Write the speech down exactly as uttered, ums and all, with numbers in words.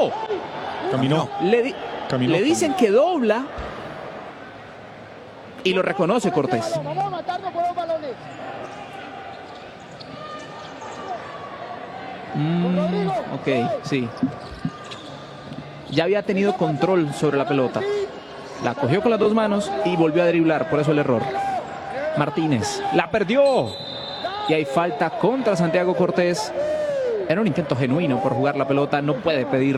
¡Oh! Caminó. Le, di Caminó. le dicen que dobla y lo reconoce Cortés. Mm, ok, sí. Ya había tenido control sobre la pelota. La cogió con las dos manos y volvió a driblar, por eso el error. Martínez, la perdió. Y hay falta contra Santiago Cortés. Era un intento genuino por jugar la pelota, no puede pedir